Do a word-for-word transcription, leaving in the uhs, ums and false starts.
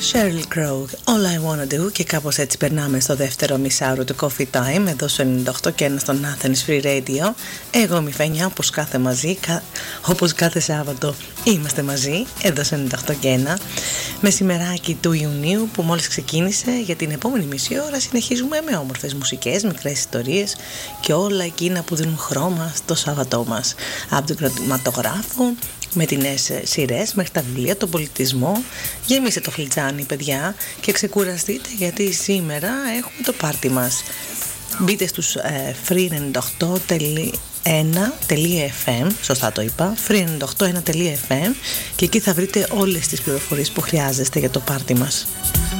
Sheryl Crow, All I Wanna Do, και κάπως έτσι περνάμε στο δεύτερο μισάωρο του Coffee Time εδώ στο ενενήντα οκτώ και ένα στον Athens Free Radio. Εγώ είμαι η Φένια, όπως κάθε μαζί, κα... όπως κάθε Σάββατο είμαστε μαζί εδώ στο ενενήντα οκτώ και ένα. Μεσημεράκι του Ιουνίου που μόλις ξεκίνησε. Για την επόμενη μισή ώρα συνεχίζουμε με όμορφες μουσικές, μικρές ιστορίες και όλα εκείνα που δίνουν χρώμα στο Σάββατό μας. Από τον κινηματογράφο, με τις νέες σειρές μέχρι τα βιβλία, τον πολιτισμό. Γεμίστε το φλιτζάνι, παιδιά, και ξεκουραστείτε, γιατί σήμερα έχουμε το πάρτι μας. Μπείτε στους ε, free ενενήντα οκτώ τελεία ένα τελεία εφ εμ, σωστά το είπα, free ενενήντα οκτώ τελεία ένα τελεία εφ εμ, και εκεί θα βρείτε όλες τις πληροφορίες που χρειάζεστε για το πάρτι μας.